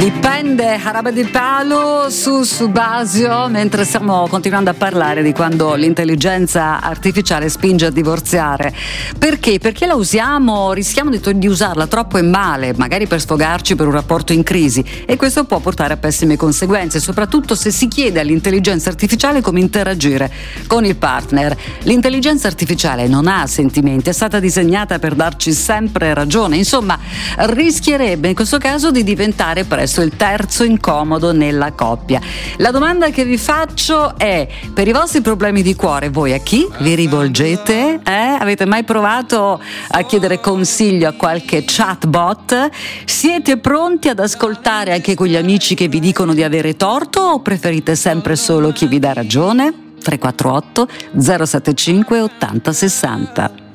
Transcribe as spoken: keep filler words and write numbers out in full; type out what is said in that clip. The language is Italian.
Dipende, Arabe di Palo su Subasio, mentre stiamo continuando a parlare di quando l'intelligenza artificiale spinge a divorziare. Perché? Perché la usiamo, rischiamo di, di usarla troppo e male, magari per sfogarci per un rapporto in crisi, e questo può portare a pessime conseguenze, soprattutto se si chiede all'intelligenza artificiale come interagire con il partner. L'intelligenza artificiale non ha sentimenti, è stata disegnata per darci sempre ragione, insomma rischierebbe in questo caso di diventare presto il terzo incomodo nella coppia. La domanda che vi faccio è: per i vostri problemi di cuore voi a chi vi rivolgete? Eh? Avete mai provato a chiedere consiglio a qualche chatbot? Siete pronti ad ascoltare anche quegli amici che vi dicono di avere torto o preferite sempre solo chi vi dà ragione? tre quattro otto zero sette cinque ottanta sessanta